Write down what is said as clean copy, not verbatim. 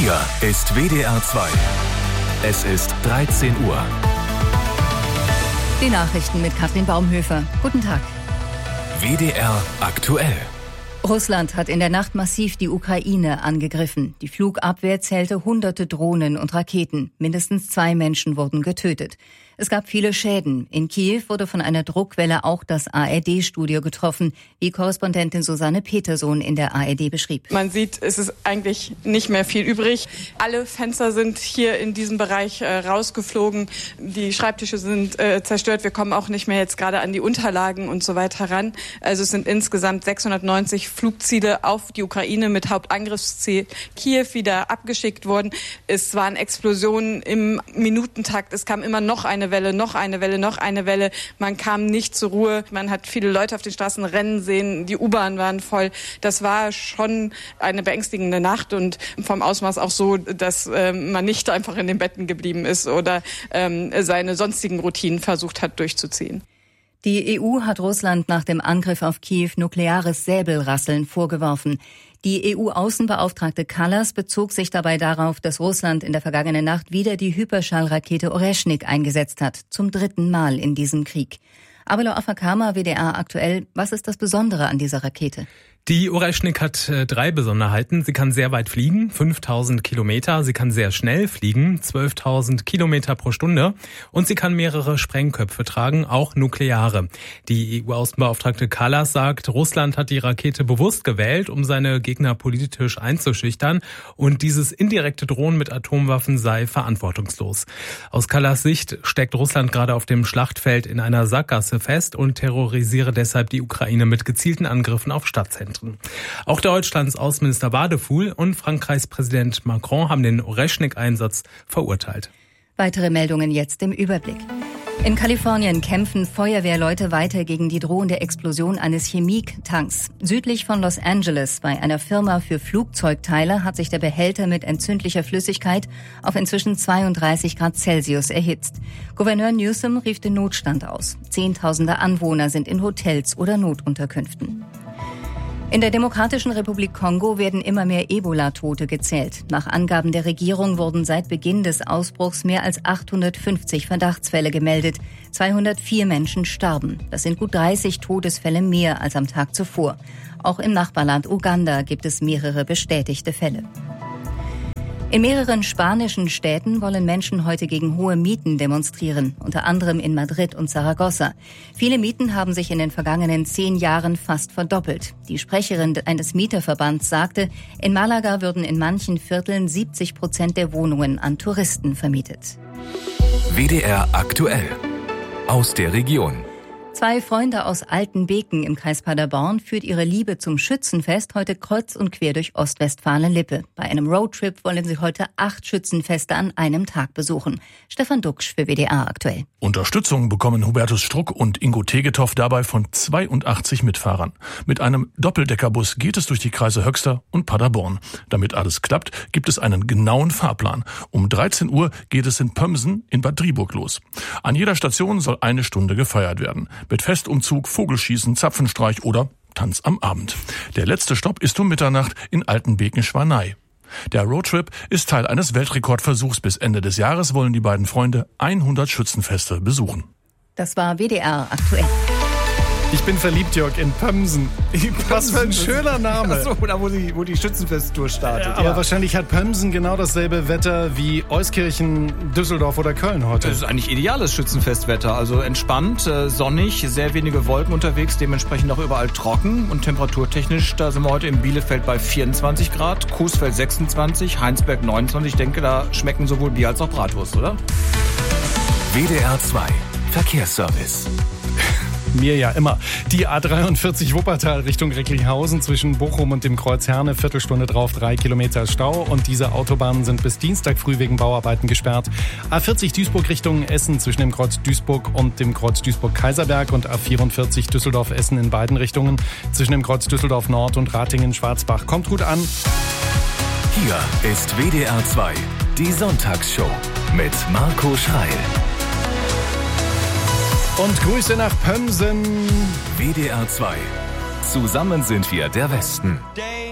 Hier ist WDR 2. Es ist 13 Uhr. Die Nachrichten mit Katrin Baumhöfer. Guten Tag. WDR aktuell. Russland hat in der Nacht massiv die Ukraine angegriffen. Die Flugabwehr zählte hunderte Drohnen und Raketen. Mindestens 2 Menschen wurden getötet. Es gab viele Schäden. In Kiew wurde von einer Druckwelle auch das ARD-Studio getroffen, wie Korrespondentin Susanne Petersohn in der ARD beschrieb. Man sieht, es ist eigentlich nicht mehr viel übrig. Alle Fenster sind hier in diesem Bereich rausgeflogen. Die Schreibtische sind zerstört. Wir kommen auch nicht mehr jetzt gerade an die Unterlagen und so weiter ran. Also es sind insgesamt 690 Flugziele auf die Ukraine mit Hauptangriffsziel Kiew wieder abgeschickt worden. Es waren Explosionen im Minutentakt. Es kam immer noch eine Welle, noch eine Welle, noch eine Welle. Man kam nicht zur Ruhe. Man hat viele Leute auf den Straßen rennen sehen. Die U-Bahn waren voll. Das war schon eine beängstigende Nacht und vom Ausmaß auch so, dass man nicht einfach in den Betten geblieben ist oder seine sonstigen Routinen versucht hat durchzuziehen. Die EU hat Russland nach dem Angriff auf Kiew nukleares Säbelrasseln vorgeworfen. Die EU-Außenbeauftragte Kallas bezog sich dabei darauf, dass Russland in der vergangenen Nacht wieder die Hyperschallrakete Oreschnik eingesetzt hat, zum 3. Mal in diesem Krieg. Abelo Afakama, WDR aktuell, was ist das Besondere an dieser Rakete? Die Oreschnik hat 3 Besonderheiten. Sie kann sehr weit fliegen, 5000 Kilometer. Sie kann sehr schnell fliegen, 12.000 Kilometer pro Stunde. Und sie kann mehrere Sprengköpfe tragen, auch nukleare. Die EU-Außenbeauftragte Kallas sagt, Russland hat die Rakete bewusst gewählt, um seine Gegner politisch einzuschüchtern. Und dieses indirekte Drohen mit Atomwaffen sei verantwortungslos. Aus Kallas Sicht steckt Russland gerade auf dem Schlachtfeld in einer Sackgasse fest und terrorisiere deshalb die Ukraine mit gezielten Angriffen auf Stadtzentren. Auch Deutschlands Außenminister Wadefuhl und Frankreichs Präsident Macron haben den Oreschnik-Einsatz verurteilt. Weitere Meldungen jetzt im Überblick. In Kalifornien kämpfen Feuerwehrleute weiter gegen die drohende Explosion eines Chemietanks. Südlich von Los Angeles bei einer Firma für Flugzeugteile hat sich der Behälter mit entzündlicher Flüssigkeit auf inzwischen 32 Grad Celsius erhitzt. Gouverneur Newsom rief den Notstand aus. Zehntausende Anwohner sind in Hotels oder Notunterkünften. In der Demokratischen Republik Kongo werden immer mehr Ebola-Tote gezählt. Nach Angaben der Regierung wurden seit Beginn des Ausbruchs mehr als 850 Verdachtsfälle gemeldet. 204 Menschen starben. Das sind gut 30 Todesfälle mehr als am Tag zuvor. Auch im Nachbarland Uganda gibt es mehrere bestätigte Fälle. In mehreren spanischen Städten wollen Menschen heute gegen hohe Mieten demonstrieren, unter anderem in Madrid und Saragossa. Viele Mieten haben sich in den vergangenen 10 Jahren fast verdoppelt. Die Sprecherin eines Mieterverbands sagte, in Malaga würden in manchen Vierteln 70% der Wohnungen an Touristen vermietet. WDR aktuell. Aus der Region. 2 Freunde aus Altenbeken im Kreis Paderborn führt ihre Liebe zum Schützenfest heute kreuz und quer durch Ostwestfalen-Lippe. Bei einem Roadtrip wollen sie heute 8 Schützenfeste an einem Tag besuchen. Stefan Duxch für WDR aktuell. Unterstützung bekommen Hubertus Struck und Ingo Tegetow dabei von 82 Mitfahrern. Mit einem Doppeldeckerbus geht es durch die Kreise Höxter und Paderborn. Damit alles klappt, gibt es einen genauen Fahrplan. Um 13 Uhr geht es in Pömsen in Bad Driburg los. An jeder Station soll 1 Stunde gefeiert werden. Mit Festumzug, Vogelschießen, Zapfenstreich oder Tanz am Abend. Der letzte Stopp ist um Mitternacht in Altenbeken-Schwanei. Der Roadtrip ist Teil eines Weltrekordversuchs. Bis Ende des Jahres wollen die beiden Freunde 100 Schützenfeste besuchen. Das war WDR aktuell. Ich bin verliebt, Jörg, in Pömsen. Was für ein schöner Name. Achso, da wo die Schützenfesttour startet. Ja, aber wahrscheinlich hat Pömsen genau dasselbe Wetter wie Euskirchen, Düsseldorf oder Köln heute. Das ist eigentlich ideales Schützenfestwetter. Also entspannt, sonnig, sehr wenige Wolken unterwegs, dementsprechend auch überall trocken. Und temperaturtechnisch, da sind wir heute in Bielefeld bei 24 Grad, Coesfeld 26, Heinsberg 29. Ich denke, da schmecken sowohl Bier als auch Bratwurst, oder? WDR 2 Verkehrsservice. Mir ja immer. Die A43 Wuppertal Richtung Recklinghausen zwischen Bochum und dem Kreuz Herne, Viertelstunde drauf, 3 Kilometer Stau. Und diese Autobahnen sind bis Dienstag früh wegen Bauarbeiten gesperrt. A40 Duisburg Richtung Essen zwischen dem Kreuz Duisburg und dem Kreuz Duisburg-Kaiserberg und A44 Düsseldorf-Essen in beiden Richtungen zwischen dem Kreuz Düsseldorf Nord und Ratingen-Schwarzbach. Kommt gut an. Hier ist WDR 2, die Sonntagsshow mit Marco Schreil. Und Grüße nach Pömsen. WDR 2. Zusammen sind wir der Westen.